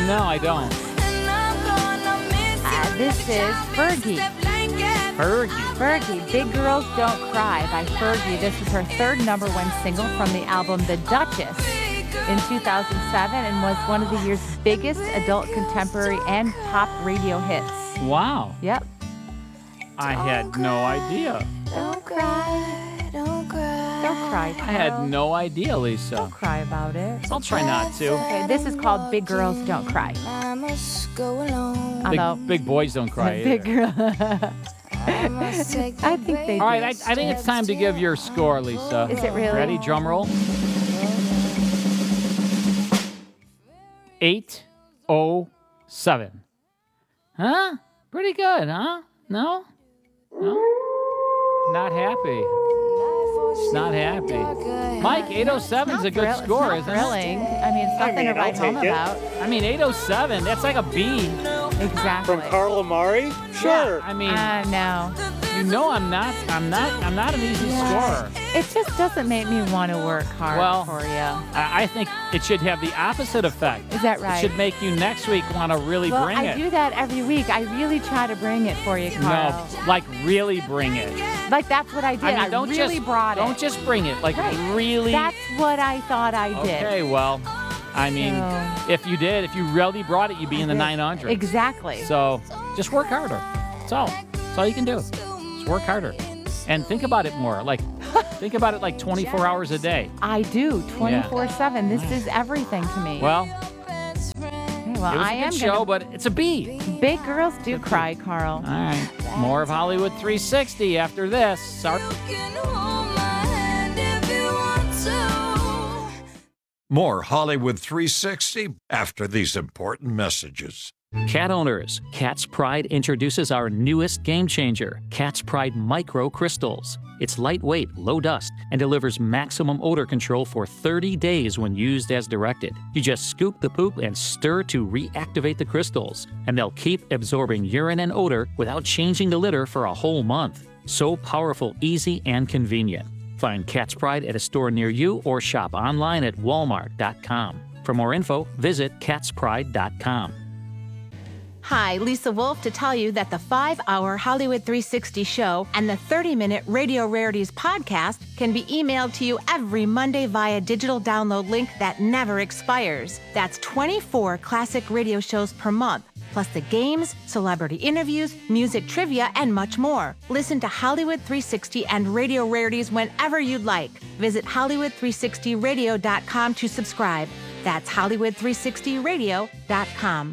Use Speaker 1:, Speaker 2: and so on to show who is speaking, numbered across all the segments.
Speaker 1: No, I don't.
Speaker 2: This is Fergie. Fergie, Big Girls Don't Cry by Fergie. This is her third #1 single from the album The Duchess in 2007 and was one of the year's biggest adult contemporary and pop radio hits.
Speaker 1: Wow.
Speaker 2: Yep.
Speaker 1: I had no idea.
Speaker 2: Don't cry. Don't cry. Don't cry,
Speaker 1: I had no idea, Lisa.
Speaker 2: Don't cry about it.
Speaker 1: I'll try not to.
Speaker 2: Okay, this is called Big Girls Don't Cry.
Speaker 1: Big boys don't cry
Speaker 2: Big
Speaker 1: either.
Speaker 2: girl. I think they do.
Speaker 1: All right, I think it's time to give your score, Lisa.
Speaker 2: Is it really?
Speaker 1: Ready? Drum roll. 807. Huh? Pretty good, huh? No? No? Not happy. It's not happy. Mike, 807 is a good score, isn't it?
Speaker 2: Thrilling. I mean, it's nothing to write home about.
Speaker 1: I mean, 807, that's like a B.
Speaker 2: Exactly.
Speaker 3: From Carl Amari? Sure.
Speaker 1: Yeah, I mean,
Speaker 2: no.
Speaker 1: you know I'm not an easy scorer.
Speaker 2: It just doesn't make me want to work hard for you.
Speaker 1: I think it should have the opposite effect.
Speaker 2: Is that right?
Speaker 1: It should make you next week want to really bring it.
Speaker 2: I do that every week. I really try to bring it for you, Carl.
Speaker 1: No, like really bring it.
Speaker 2: Like that's what I did.
Speaker 1: I mean,
Speaker 2: really brought it.
Speaker 1: Don't just bring it. Like really.
Speaker 2: That's what I thought I did.
Speaker 1: Okay, well, I mean, if you really brought it, you'd be in the 900.
Speaker 2: Exactly.
Speaker 1: So just work harder. That's all. That's all you can do. Just work harder. And think about it more. Like, think about it like 24 hours a day.
Speaker 2: I do, 24/7. This is everything to me.
Speaker 1: Well,
Speaker 2: it was
Speaker 1: a good show, but it's a B.
Speaker 2: Big girls do cry, Carl.
Speaker 1: All right. More of Hollywood 360 after this. Sorry.
Speaker 4: More Hollywood 360 after these important messages.
Speaker 1: Cat owners, Cat's Pride introduces our newest game changer, Cat's Pride Micro Crystals. It's lightweight, low dust, and delivers maximum odor control for 30 days when used as directed. You just scoop the poop and stir to reactivate the crystals, and they'll keep absorbing urine and odor without changing the litter for a whole month. So powerful, easy, and convenient. Find Cat's Pride at a store near you or shop online at walmart.com. For more info, visit catspride.com.
Speaker 2: Hi, Lisa Wolf to tell you that the 5-hour Hollywood 360 show and the 30-minute Radio Rarities podcast can be emailed to you every Monday via digital download link that never expires. That's 24 classic radio shows per month, plus the games, celebrity interviews, music trivia, and much more. Listen to Hollywood 360 and Radio Rarities whenever you'd like. Visit Hollywood360radio.com to subscribe. That's Hollywood360radio.com.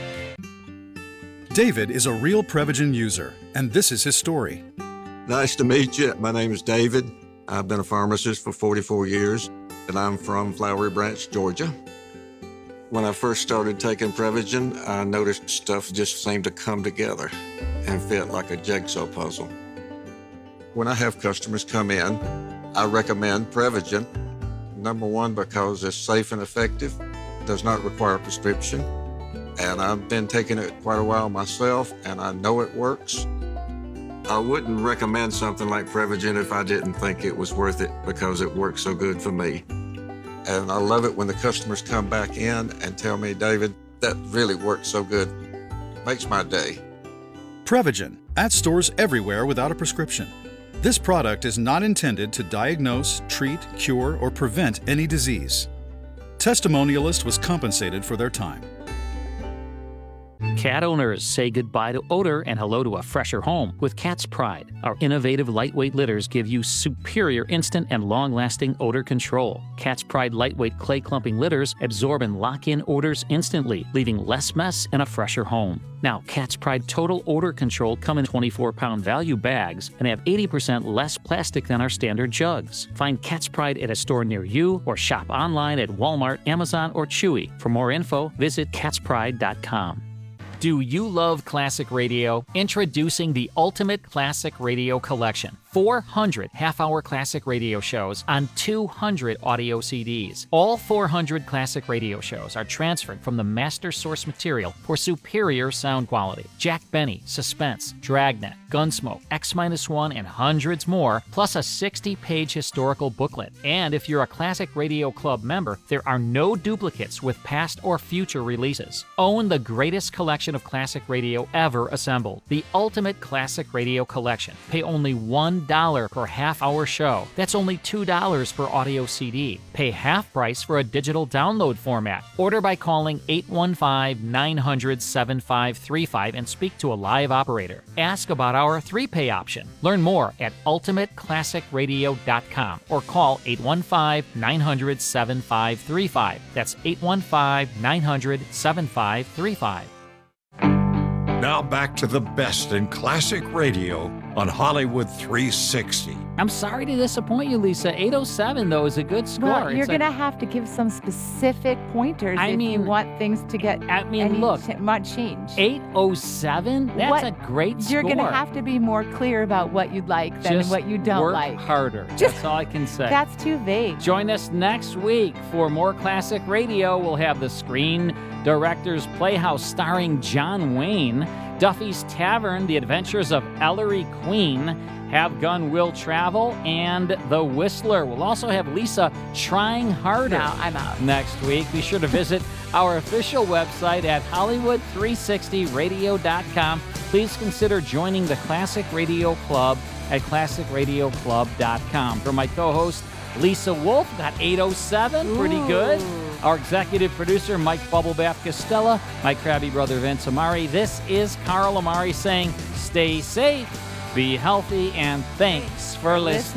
Speaker 5: David is a real Prevagen user, and this is his story.
Speaker 6: Nice to meet you. My name is David. I've been a pharmacist for 44 years, and I'm from Flowery Branch, Georgia. When I first started taking Prevagen, I noticed stuff just seemed to come together and fit like a jigsaw puzzle. When I have customers come in, I recommend Prevagen. Number one, because it's safe and effective, does not require a prescription. And I've been taking it quite a while myself, and I know it works. I wouldn't recommend something like Prevagen if I didn't think it was worth it because it works so good for me. And I love it when the customers come back in and tell me, David, that really works so good. Makes my day.
Speaker 5: Prevagen, at stores everywhere without a prescription. This product is not intended to diagnose, treat, cure, or prevent any disease. Testimonialist was compensated for their time.
Speaker 1: Cat owners, say goodbye to odor and hello to a fresher home with Cat's Pride. Our innovative lightweight litters give you superior instant and long-lasting odor control. Cat's Pride lightweight clay clumping litters absorb and lock in odors instantly, leaving less mess and a fresher home. Now, Cat's Pride Total Odor Control come in 24-pound value bags and have 80% less plastic than our standard jugs. Find Cat's Pride at a store near you or shop online at Walmart, Amazon, or Chewy. For more info, visit catspride.com. Do you love classic radio? Introducing the Ultimate Classic Radio Collection. 400 half-hour classic radio shows on 200 audio CDs. All 400 classic radio shows are transferred from the master source material for superior sound quality. Jack Benny, Suspense, Dragnet, Gunsmoke, X-1, and hundreds more, plus a 60-page historical booklet. And if you're a Classic Radio Club member, there are no duplicates with past or future releases. Own the greatest collection of classic radio ever assembled, the Ultimate Classic Radio Collection. Pay only $1 per half-hour show. That's only $2 per audio CD. Pay half price for a digital download format. Order by calling 815-900-7535 and speak to a live operator. Ask about our 3-pay option. Learn more at ultimateclassicradio.com or call 815-900-7535. That's 815-900-7535.
Speaker 4: Now back to the best in classic radio on Hollywood 360.
Speaker 1: I'm sorry to disappoint you, Lisa. 807, though, is a good score.
Speaker 3: Well, you're going to have to give some specific pointers if you want things to get much change.
Speaker 1: 807? That's a great score.
Speaker 3: You're going to have to be more clear about what you'd like than what you don't like.
Speaker 1: Work harder. That's all I can say.
Speaker 3: That's too vague.
Speaker 1: Join us next week for more classic radio. We'll have the Screen Directors Playhouse starring John Wayne, Duffy's Tavern, The Adventures of Ellery Queen, Have Gun Will Travel, and The Whistler. We'll also have Lisa trying harder.
Speaker 3: No, I'm out.
Speaker 1: Next week. Be sure to visit our official website at Hollywood360radio.com. Please consider joining the Classic Radio Club at classicradioclub.com. For my co-host, Lisa Wolf, got 807, pretty good. Our executive producer, Mike Bubblebath Costella, my crabby brother, Vince Amari. This is Carl Amari saying, stay safe, be healthy, and thanks for listening.